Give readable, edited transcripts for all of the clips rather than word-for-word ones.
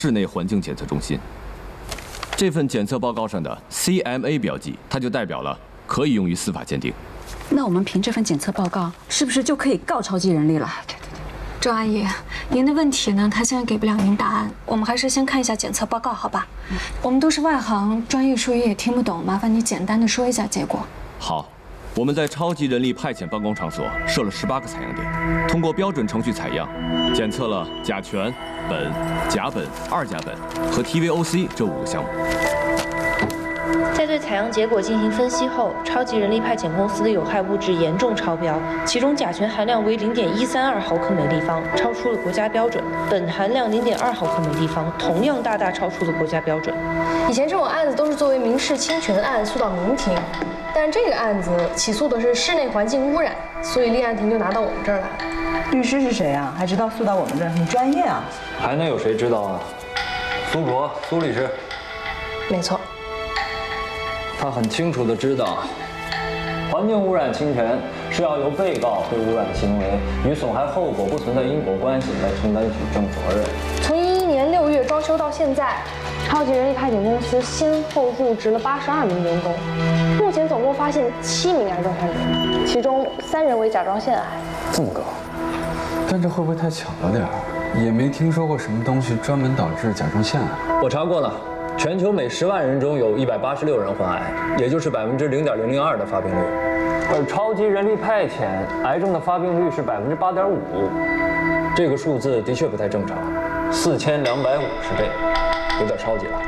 室内环境检测中心。这份检测报告上的 CMA 标记，它就代表了可以用于司法鉴定。 那我们凭这份检测报告，是不是就可以告超级人力了？ 周阿姨，您的问题呢，他现在给不了您答案，我们还是先看一下检测报告，好吧？我们都是外行，专业术语也听不懂，麻烦你简单的说一下结果。 好，我们在超级人力派遣办公场所设了18个采样点，通过标准程序采样，检测了甲醛、苯、甲苯、二甲苯和 TVOC 这5个项目。 在对采样结果进行分析后，超级人力派遣公司的有害物质严重超标，其中甲醛含量为0.132毫克每立方，超出了国家标准；苯含量0.2毫克每立方，同样大大超出了国家标准。 以前这种案子都是作为民事侵权案诉到民庭，但是这个案子起诉的是室内环境污染，所以立案庭就拿到我们这儿来了。 律师是谁啊？还知道诉到我们这儿，很专业啊。 还能有谁知道啊？苏卓，苏律师。 没错。 他很清楚地知道，环境污染侵权是要由被告对污染行为与损害后果不存在因果关系来承担举证责任。 从2011年6月装修到现在，超级人力派遣公司先后入职了82名员工，目前总共发现7名癌症患者，其中3人为甲状腺癌。 这么高，但这会不会太巧了点儿？也没听说过什么东西专门导致甲状腺癌。 我查过了。全球每10万人中有186人患癌，也就是0.002%的发病率。而超级人力派遣癌症的发病率是8.5%，这个数字的确不太正常，4250倍，有点超级了。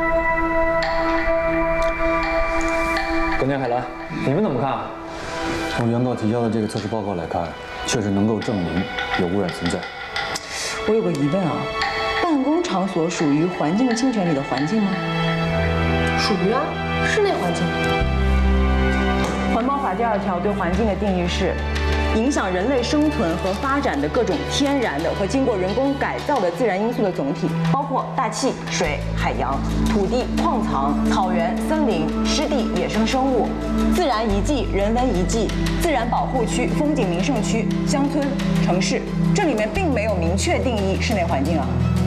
耿建海兰，你们怎么看？ 从原告提交的这个测试报告来看，确实能够证明有污染存在。 我有个疑问啊。办公场所属于环境侵权里的环境吗？ 属于啊，室内环境。 环保法第2条对环境的定义是，影响人类生存和发展的各种天然的和经过人工改造的自然因素的总体，包括大气、水、海洋、土地、矿藏、草原、森林、湿地、野生生物、自然遗迹、人文遗迹、自然保护区、风景名胜区、乡村、城市。这里面并没有明确定义室内环境啊。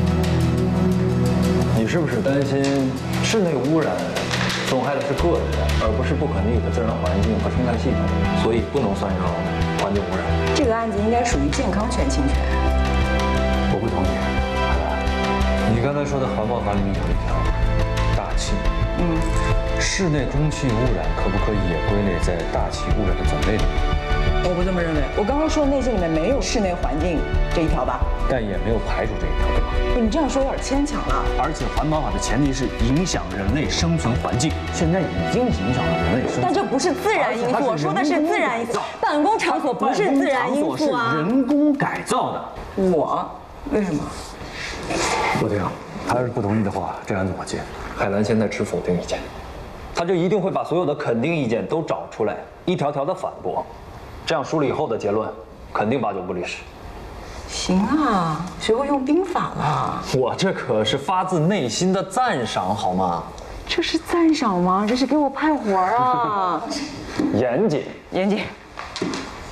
你是不是担心室内污染损害的是个人，而不是不可逆的自然环境和生态系统，所以不能算上环境污染？ 这个案子应该属于健康权侵权。 我不同意。海兰，你刚才说的环保法里面有一条，大气。室内空气污染可不可以也归类在大气污染的种类里面？ 我不这么认为。我刚刚说的那些里面没有室内环境这一条吧？ 但也没有排除这一条，对吧？ 你这样说有点牵强了。 而且环保法的前提是影响人类生存环境，现在已经影响了人类生存。 但这不是自然因素，我说的是自然因素。办公场所不是自然因素啊， 是人工改造的。 为什么？ 陆婷，他要是不同意的话，这案子我接。 海兰现在持否定意见，他就一定会把所有的肯定意见都找出来，一条条的反驳，这样梳理以后的结论肯定8-9不离10。 行啊，学会用兵法了。 我这可是发自内心的赞赏，好吗？ 这是赞赏吗？这是给我派活啊！ 严谨， 严谨。